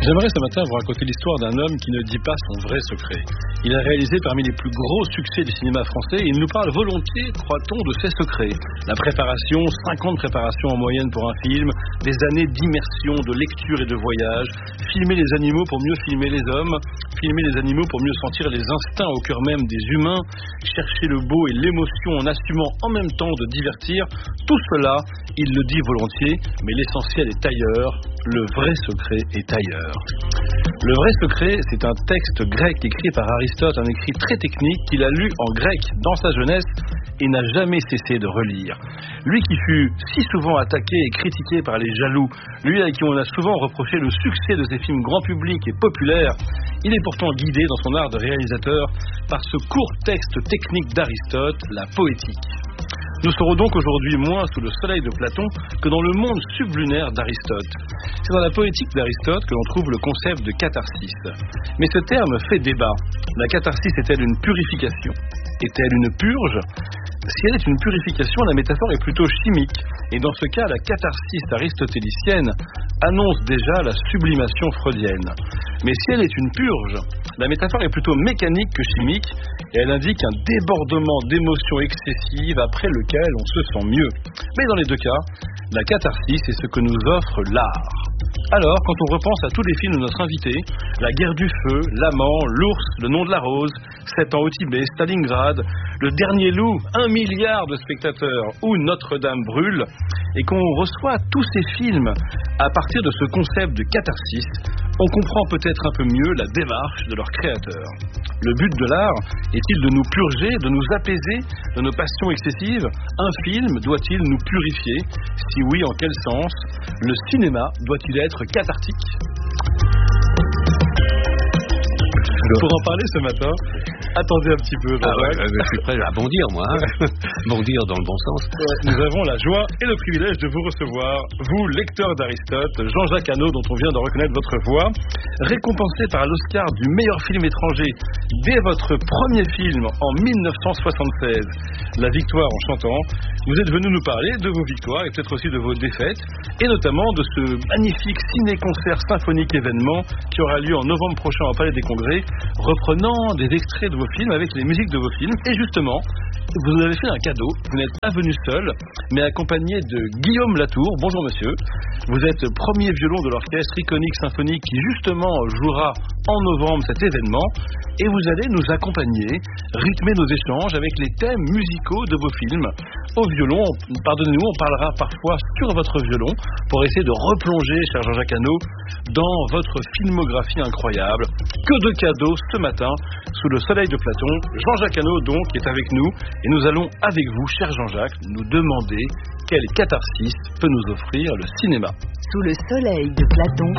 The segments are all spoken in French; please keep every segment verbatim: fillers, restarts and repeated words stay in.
J'aimerais ce matin vous raconter l'histoire d'un homme qui ne dit pas son vrai secret. Il a réalisé parmi les plus gros succès du cinéma français et il nous parle volontiers, croit-on, de ses secrets. La préparation, cinq ans de préparation en moyenne pour un film, des années d'immersion, de lecture et de voyage, filmer les animaux pour mieux filmer les hommes, filmer les animaux pour mieux sentir les instincts au cœur même des humains, chercher le beau et l'émotion en assumant en même temps de divertir. Tout cela, il le dit volontiers, mais l'essentiel est ailleurs, le vrai secret est ailleurs. Le vrai secret, c'est un texte grec écrit par Aristote, un écrit très technique qu'il a lu en grec dans sa jeunesse et n'a jamais cessé de relire. Lui qui fut si souvent attaqué et critiqué par les jaloux, lui à qui on a souvent reproché le succès de ses films grand public et populaires, il est pourtant guidé dans son art de réalisateur par ce court texte technique d'Aristote, la poétique. Nous serons donc aujourd'hui moins sous le soleil de Platon que dans le monde sublunaire d'Aristote. C'est dans la poétique d'Aristote que l'on trouve le concept de catharsis. Mais ce terme fait débat. La catharsis est-elle une purification ? Est-elle une purge ? Si elle est une purification, la métaphore est plutôt chimique. Et dans ce cas, la catharsis aristotélicienne annonce déjà la sublimation freudienne. Mais si elle est une purge, la métaphore est plutôt mécanique que chimique, et elle indique un débordement d'émotions excessives après lequel on se sent mieux. Mais dans les deux cas, la catharsis est ce que nous offre l'art. Alors, quand on repense à tous les films de notre invité, La guerre du feu, L'amant, L'ours, Le nom de la rose, Sept ans au Tibet, Stalingrad, Le dernier loup, un milliard de spectateurs, ou Notre-Dame brûle, et qu'on reçoit tous ces films à partir de ce concept de catharsis, on comprend peut-être un peu mieux la démarche de leur créateur. Le but de l'art est-il de nous purger, de nous apaiser de nos passions excessives ? Un film doit-il nous purifier ? Si oui, en quel sens ? Le cinéma doit-il être cathartique ? Pour en parler ce matin, attendez un petit peu. Ah ouais, je suis prêt à bondir, moi. Hein. Bondir dans le bon sens. Ouais, nous avons la joie et le privilège de vous recevoir, vous, lecteur d'Aristote, Jean-Jacques Hano, dont on vient de reconnaître votre voix, récompensé par l'Oscar du meilleur film étranger dès votre premier film en mille neuf cent soixante-seize, La victoire en chantant. Vous êtes venu nous parler de vos victoires et peut-être aussi de vos défaites, et notamment de ce magnifique ciné-concert symphonique événement qui aura lieu en novembre prochain au Palais des Congrès, reprenant des extraits de vos films avec les musiques de vos films. Et justement, vous nous avez fait un cadeau. Vous n'êtes pas venu seul, mais accompagné de Guillaume Latour. Bonjour monsieur. Vous êtes premier violon de l'orchestre iconique symphonique qui justement jouera en novembre cet événement. Et vous allez nous accompagner, rythmer nos échanges avec les thèmes musicaux de vos films. Au violon, pardonnez-nous, on parlera parfois sur votre violon pour essayer de replonger, cher Jean-Jacques Hano, dans votre filmographie incroyable. Que de cadeaux ce matin, sous le soleil de Platon. Jean-Jacques Hano, donc, est avec nous. Et nous allons, avec vous, cher Jean-Jacques, nous demander quelle catharsis peut nous offrir le cinéma. Sous le soleil de Platon.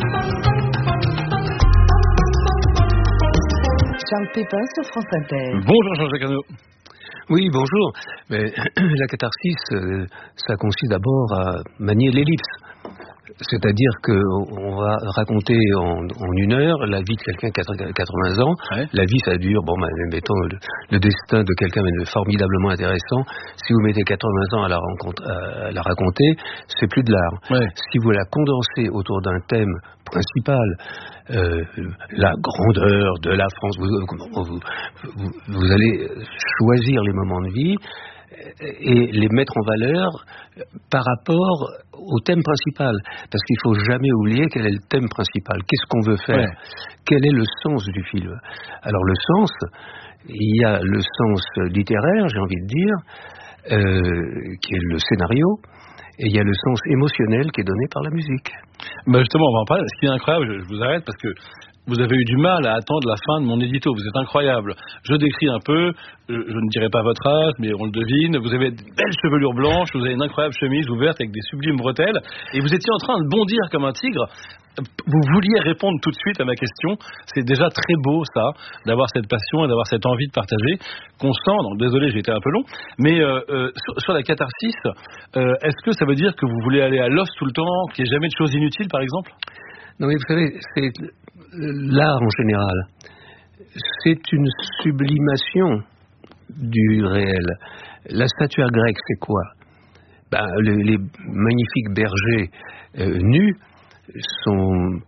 Charles Pépin sur France Inter. Bonjour Jean-Jacques Hano. Oui, bonjour. Mais, la catharsis, euh, ça consiste d'abord à manier l'ellipse. C'est-à-dire qu'on va raconter en, en une heure la vie de quelqu'un qui a quatre-vingts ans. Ouais. La vie, ça dure, bon, ben, mettons, le, le destin de quelqu'un est formidablement intéressant. Si vous mettez quatre-vingts ans à la, rencontre, à la raconter, c'est plus de l'art. Ouais. Si vous la condensez autour d'un thème principal, euh, la grandeur de la France, vous, vous, vous, vous allez choisir les moments de vie et les mettre en valeur par rapport au thème principal. Parce qu'il ne faut jamais oublier quel est le thème principal. Qu'est-ce qu'on veut faire ? Ouais. Quel est le sens du film ? Alors le sens, il y a le sens littéraire, j'ai envie de dire, euh, qui est le scénario, et il y a le sens émotionnel qui est donné par la musique. Ben justement, on va en parler. Ce qui est incroyable, je, je vous arrête parce que vous avez eu du mal à attendre la fin de mon édito. Vous êtes incroyable. Je décris un peu, je, je ne dirai pas votre âge, mais on le devine. Vous avez de belles chevelures blanches, vous avez une incroyable chemise ouverte avec des sublimes bretelles, et vous étiez en train de bondir comme un tigre. Vous vouliez répondre tout de suite à ma question. C'est déjà très beau, ça, d'avoir cette passion et d'avoir cette envie de partager qu'on sent. Donc, désolé, j'ai été un peu long. Mais euh, euh, sur, sur la catharsis, euh, est-ce que ça veut dire que vous voulez aller à l'os tout le temps, qu'il n'y ait jamais de choses inutiles, par exemple ? Non, mais vous savez, c'est l'art en général. C'est une sublimation du réel. La statuaire grecque, c'est quoi ? Ben, les, les magnifiques bergers euh, nus sont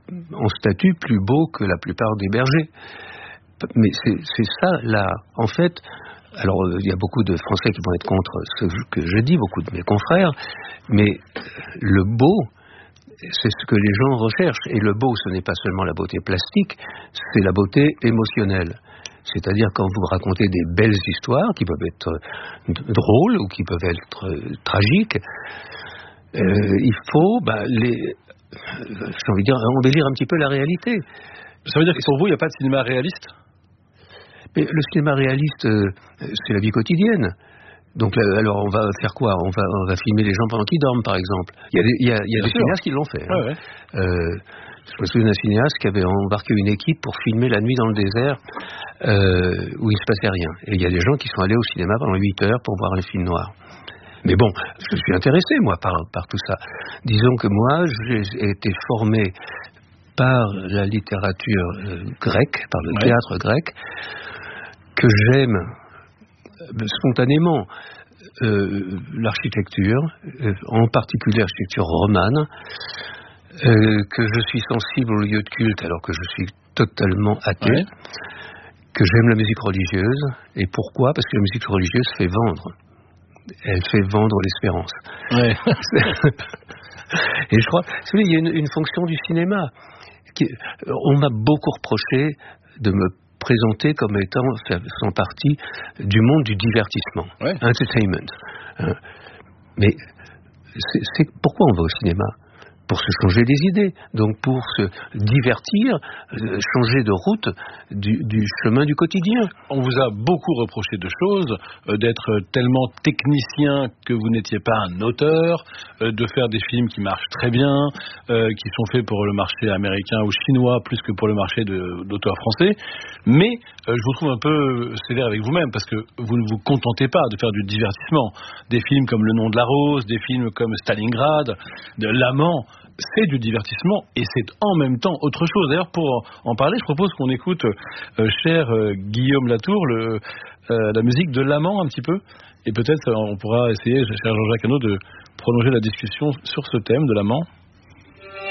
en statut plus beau que la plupart des bergers. Mais c'est, c'est ça, là, en fait. Alors, il y a beaucoup de Français qui vont être contre ce que je dis, beaucoup de mes confrères, mais le beau, c'est ce que les gens recherchent. Et le beau, ce n'est pas seulement la beauté plastique, c'est la beauté émotionnelle. C'est-à-dire quand vous racontez des belles histoires qui peuvent être drôles ou qui peuvent être tragiques, euh, il faut bah, les, j'ai envie de dire, embellir un petit peu la réalité. Ça veut dire que pour vous, il n'y a pas de cinéma réaliste ? Mais le cinéma réaliste, euh, c'est la vie quotidienne. Donc là, alors on va faire quoi ? on va, on va filmer les gens pendant qu'ils dorment, par exemple. Il y a des, il y a, il y a des cinéastes qui l'ont fait. Hein. Ouais, ouais. Euh, je me souviens d'un cinéaste qui avait embarqué une équipe pour filmer la nuit dans le désert euh, où il ne se passait rien. Et il y a des gens qui sont allés au cinéma pendant huit heures pour voir un film noir. Mais bon, je suis intéressé, moi, par, par tout ça. Disons que moi, j'ai été formé par la littérature euh, grecque, par le ouais. théâtre grec, que j'aime euh, spontanément euh, l'architecture, euh, en particulier l'architecture romane, euh, que je suis sensible aux lieux de culte alors que je suis totalement athée, ouais. que j'aime la musique religieuse. Et pourquoi ? Parce que la musique religieuse fait vendre. Elle fait vendre l'espérance. Ouais. Et je crois, vous savez, il y a une, une fonction du cinéma. Qui, on m'a beaucoup reproché de me présenter comme étant, faisant partie du monde du divertissement, ouais. entertainment. Euh, mais c'est, c'est pourquoi on va au cinéma ? Pour se changer des idées, donc pour se divertir, euh, changer de route du, du chemin du quotidien. On vous a beaucoup reproché de choses, euh, d'être tellement technicien que vous n'étiez pas un auteur, euh, de faire des films qui marchent très bien, euh, qui sont faits pour le marché américain ou chinois plus que pour le marché de, d'auteurs français. Mais euh, je vous trouve un peu sévère avec vous-même parce que vous ne vous contentez pas de faire du divertissement. Des films comme Le Nom de la Rose, des films comme Stalingrad, de L'Amant. C'est du divertissement et c'est en même temps autre chose. D'ailleurs, pour en parler, je propose qu'on écoute, euh, cher euh, Guillaume Latour, le, euh, la musique de L'Amant un petit peu. Et peut-être euh, on pourra essayer, cher Jean-Jacques Hano, de prolonger la discussion sur ce thème de l'amant.